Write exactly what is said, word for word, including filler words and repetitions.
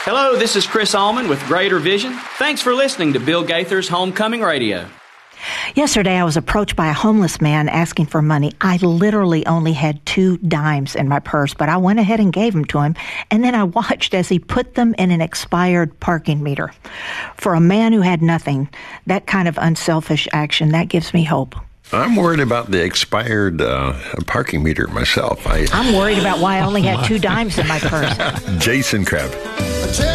Hello, this is Chris Allman with Greater Vision. Thanks for listening to Bill Gaither's Homecoming Radio. Yesterday, I was approached by a homeless man asking for money. I literally only had two dimes in my purse, but I went ahead and gave them to him, and then I watched as he put them in an expired parking meter. For a man who had nothing, that kind of unselfish action, that gives me hope. I'm worried about the expired uh, parking meter myself. I, I'm worried about why I only had two dimes in my purse. Jason Crabb.